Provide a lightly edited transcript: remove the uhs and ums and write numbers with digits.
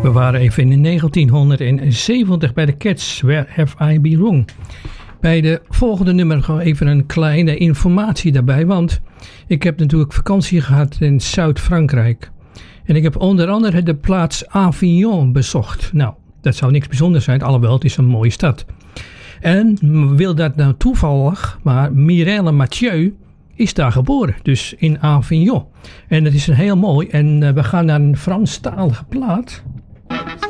We waren even in 1970 bij de Cats, Where Have I Been Wrong? Bij de volgende nummer gewoon even een kleine informatie daarbij, want ik heb natuurlijk vakantie gehad in Zuid-Frankrijk. En ik heb onder andere de plaats Avignon bezocht. Nou, dat zou niks bijzonders zijn, alhoewel het is een mooie stad. En wil dat nou toevallig, maar Mireille Mathieu is daar geboren, dus in Avignon. En dat is een heel mooi. En we gaan naar een Franstalige plaat.